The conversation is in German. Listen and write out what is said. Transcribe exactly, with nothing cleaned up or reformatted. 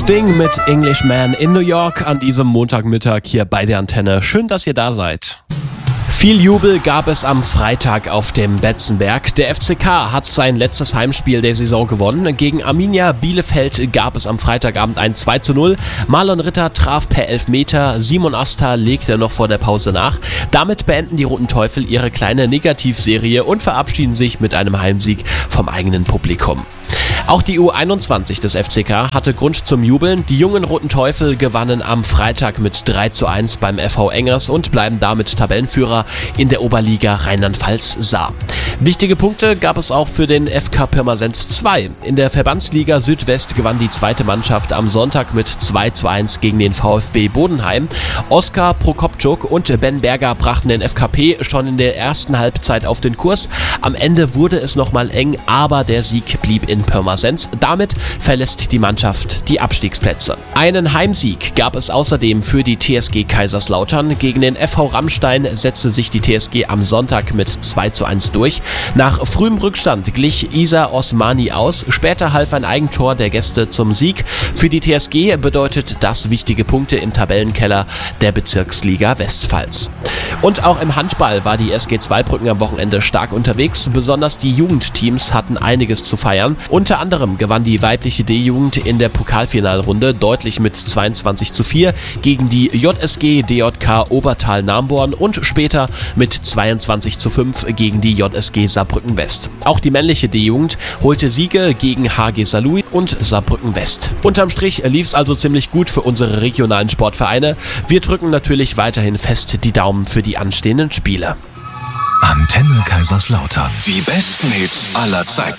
Sting mit Englishman in New York an diesem Montagmittag hier bei der Antenne. Schön, dass ihr da seid. Viel Jubel gab es am Freitag auf dem Betzenberg. Der F C K hat sein letztes Heimspiel der Saison gewonnen. Gegen Arminia Bielefeld gab es am Freitagabend ein zwei zu null. Marlon Ritter traf per Elfmeter, Simon Asta legte noch vor der Pause nach. Damit beenden die Roten Teufel ihre kleine Negativserie und verabschieden sich mit einem Heimsieg vom eigenen Publikum. Auch die U einundzwanzig des F C K hatte Grund zum Jubeln. Die jungen Roten Teufel gewannen am Freitag mit drei zu eins beim F V Engers und bleiben damit Tabellenführer in der Oberliga Rheinland-Pfalz-Saar. Wichtige Punkte gab es auch für den F K Pirmasens zwei. In der Verbandsliga Südwest gewann die zweite Mannschaft am Sonntag mit zwei zu eins gegen den VfB Bodenheim. Oskar Prokopczuk und Ben Berger brachten den F K P schon in der ersten Halbzeit auf den Kurs. Am Ende wurde es nochmal eng, aber der Sieg blieb in Pirmasens. Damit verlässt die Mannschaft die Abstiegsplätze. Einen Heimsieg gab es außerdem für die T S G Kaiserslautern. Gegen den F V Rammstein setzte sich die T S G am Sonntag mit zwei zu eins durch. Nach frühem Rückstand glich Isa Osmani aus. Später half ein Eigentor der Gäste zum Sieg. Für die T S G bedeutet das wichtige Punkte im Tabellenkeller der Bezirksliga Westpfalz. Und auch im Handball war die S G Zweibrücken am Wochenende stark unterwegs. Besonders die Jugendteams hatten einiges zu feiern. Unter anderem gewann die weibliche D-Jugend in der Pokalfinalrunde deutlich mit zweiundzwanzig zu vier gegen die J S G D J K Obertal-Namborn und später mit zweiundzwanzig zu fünf gegen die J S G Saarbrücken West. Auch die männliche D-Jugend holte Siege gegen H G Saarlouis und Saarbrücken West. Unterm Strich lief es also ziemlich gut für unsere regionalen Sportvereine. Wir drücken natürlich weiterhin fest die Daumen für die anstehenden Spiele. Antenne Kaiserslautern. Die besten Hits aller Zeiten.